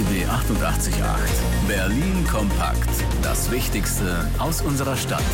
RBB 88.8. Berlin kompakt. Das Wichtigste aus unserer Stadt.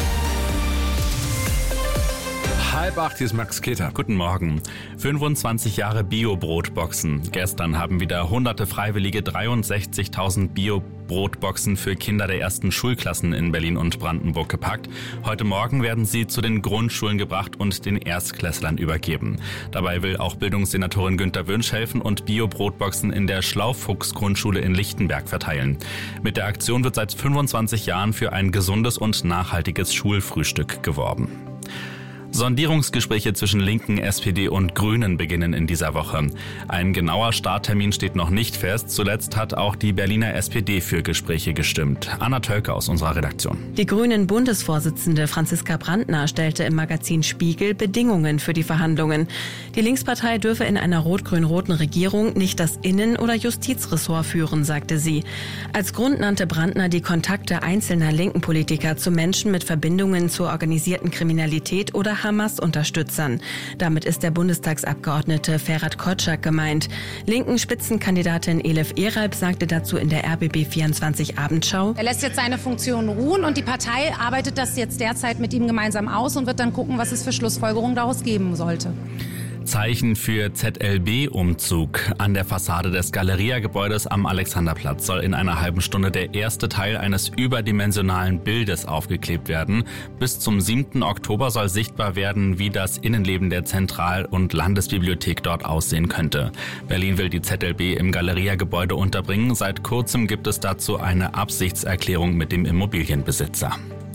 7:30, hier ist Max Keter. Guten Morgen. 25 Jahre Bio-Brotboxen. Gestern haben wieder hunderte Freiwillige 63.000 Bio-Brotboxen für Kinder der ersten Schulklassen in Berlin und Brandenburg gepackt. Heute Morgen werden sie zu den Grundschulen gebracht und den Erstklässlern übergeben. Dabei will auch Bildungssenatorin Günter Wünsch helfen und Bio-Brotboxen in der Schlaufuchs-Grundschule in Lichtenberg verteilen. Mit der Aktion wird seit 25 Jahren für ein gesundes und nachhaltiges Schulfrühstück geworben. Sondierungsgespräche zwischen Linken, SPD und Grünen beginnen in dieser Woche. Ein genauer Starttermin steht noch nicht fest. Zuletzt hat auch die Berliner SPD für Gespräche gestimmt. Anna Tölke aus unserer Redaktion. Die Grünen-Bundesvorsitzende Franziska Brandner stellte im Magazin Spiegel Bedingungen für die Verhandlungen. Die Linkspartei dürfe in einer rot-grün-roten Regierung nicht das Innen- oder Justizressort führen, sagte sie. Als Grund nannte Brandner die Kontakte einzelner linken Politiker zu Menschen mit Verbindungen zur organisierten Kriminalität oder Hamas-Unterstützern. Damit ist der Bundestagsabgeordnete Ferhat Kotschak gemeint. Linken Spitzenkandidatin Elif Eralp sagte dazu in der RBB24 Abendschau: Er lässt jetzt seine Funktion ruhen und die Partei arbeitet das jetzt derzeit mit ihm gemeinsam aus und wird dann gucken, was es für Schlussfolgerungen daraus geben sollte. Zeichen für ZLB-Umzug. An der Fassade des Galeria-Gebäudes am Alexanderplatz soll in einer halben Stunde der erste Teil eines überdimensionalen Bildes aufgeklebt werden. Bis zum 7. Oktober soll sichtbar werden, wie das Innenleben der Zentral- und Landesbibliothek dort aussehen könnte. Berlin will die ZLB im Galeria-Gebäude unterbringen. Seit kurzem gibt es dazu eine Absichtserklärung mit dem Immobilienbesitzer.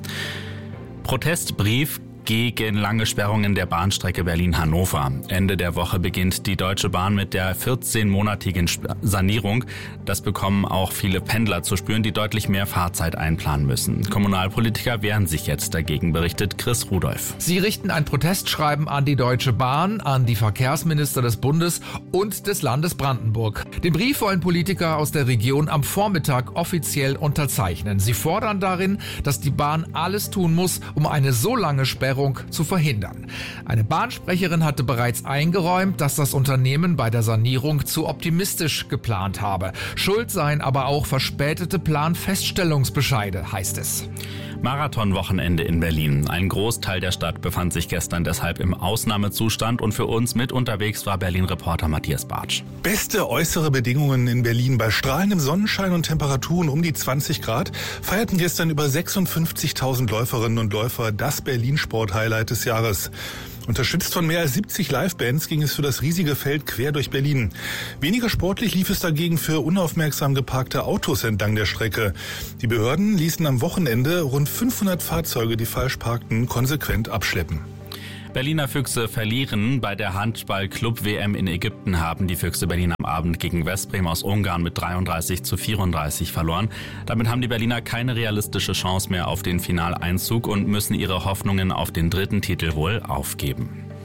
Protestbrief gegen lange Sperrungen der Bahnstrecke Berlin-Hannover. Ende der Woche beginnt die Deutsche Bahn mit der 14-monatigen Sanierung. Das bekommen auch viele Pendler zu spüren, die deutlich mehr Fahrzeit einplanen müssen. Kommunalpolitiker wehren sich jetzt dagegen, berichtet Chris Rudolph. Sie richten ein Protestschreiben an die Deutsche Bahn, an die Verkehrsminister des Bundes und des Landes Brandenburg. Den Brief wollen Politiker aus der Region am Vormittag offiziell unterzeichnen. Sie fordern darin, dass die Bahn alles tun muss, um eine so lange Sperrung zu verhindern. Eine Bahnsprecherin hatte bereits eingeräumt, dass das Unternehmen bei der Sanierung zu optimistisch geplant habe. Schuld seien aber auch verspätete Planfeststellungsbescheide, heißt es. Marathonwochenende in Berlin. Ein Großteil der Stadt befand sich gestern deshalb im Ausnahmezustand und für uns mit unterwegs war Berlin-Reporter Matthias Bartsch. Beste äußere Bedingungen in Berlin. Bei strahlendem Sonnenschein und Temperaturen um die 20 Grad feierten gestern über 56.000 Läuferinnen und Läufer das Berlin-Sport-Highlight des Jahres. Unterstützt von mehr als 70 Livebands ging es für das riesige Feld quer durch Berlin. Weniger sportlich lief es dagegen für unaufmerksam geparkte Autos entlang der Strecke. Die Behörden ließen am Wochenende rund 500 Fahrzeuge, die falsch parkten, konsequent abschleppen. Berliner Füchse verlieren. Bei der Handball-Club-WM in Ägypten haben die Füchse Berlin am Abend gegen Westbrem aus Ungarn mit 33:34 verloren. Damit haben die Berliner keine realistische Chance mehr auf den Finaleinzug und müssen ihre Hoffnungen auf den dritten Titel wohl aufgeben.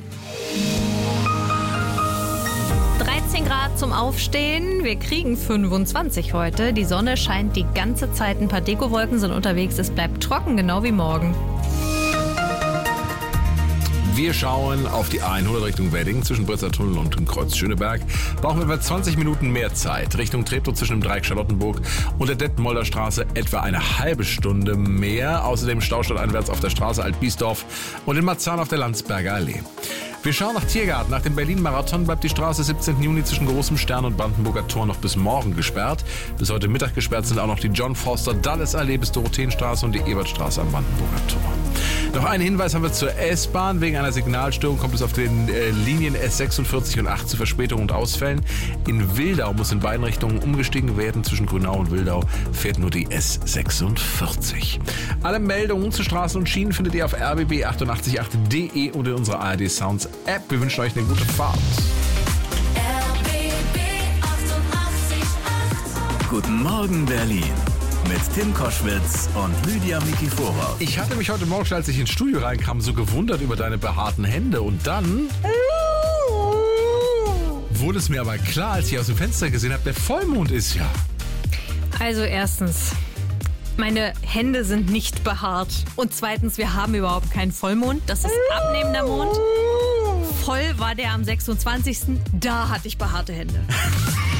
13 Grad zum Aufstehen. Wir kriegen 25 heute. Die Sonne scheint die ganze Zeit. Ein paar Dekowolken sind unterwegs. Es bleibt trocken, genau wie morgen. Wir schauen auf die A100 Richtung Wedding zwischen Britzer Tunnel und dem Kreuz Schöneberg. Brauchen wir etwa 20 Minuten mehr Zeit. Richtung Treptow zwischen dem Dreieck Charlottenburg und der Detmolder Straße etwa eine halbe Stunde mehr. Außerdem Staustadteinwärts auf der Straße Alt-Biesdorf und in Marzahn auf der Landsberger Allee. Wir schauen nach Tiergarten. Nach dem Berlin-Marathon bleibt die Straße 17. Juni zwischen Großem Stern und Brandenburger Tor noch bis morgen gesperrt. Bis heute Mittag gesperrt sind auch noch die John Foster Dulles Allee bis Dorotheenstraße und die Ebertstraße am Brandenburger Tor. Noch einen Hinweis haben wir zur S-Bahn. Wegen einer Signalstörung kommt es auf den Linien S46 und 8 zu Verspätungen und Ausfällen. In Wildau muss in beiden Richtungen umgestiegen werden. Zwischen Grünau und Wildau fährt nur die S46. Alle Meldungen zu Straßen und Schienen findet ihr auf rbb888.de und in unserer ARD Sounds App. Wir wünschen euch eine gute Fahrt. RBB 88.8. Guten Morgen Berlin. Mit Tim Koschwitz und Lydia Mikiforos. Ich hatte mich heute Morgen, als ich ins Studio reinkam, so gewundert über deine behaarten Hände. Und dann wurde es mir aber klar, als ich aus dem Fenster gesehen habe, der Vollmond ist ja. Also erstens, meine Hände sind nicht behaart. Und zweitens, wir haben überhaupt keinen Vollmond. Das ist abnehmender Mond. Voll war der am 26. Da hatte ich behaarte Hände.